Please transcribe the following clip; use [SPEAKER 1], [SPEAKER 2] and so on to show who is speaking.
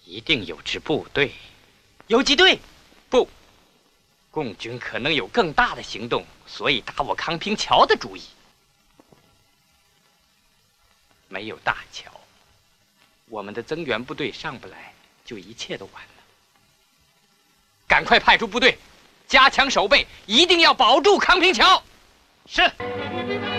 [SPEAKER 1] 一定有支部队。
[SPEAKER 2] 游击队？
[SPEAKER 1] 不，共军可能有更大的行动，所以打我康平桥的主意。没有大桥，我们的增援部队上不来，就一切都完了。赶快派出部队，加强守备，一定要保住康平桥。
[SPEAKER 2] 是。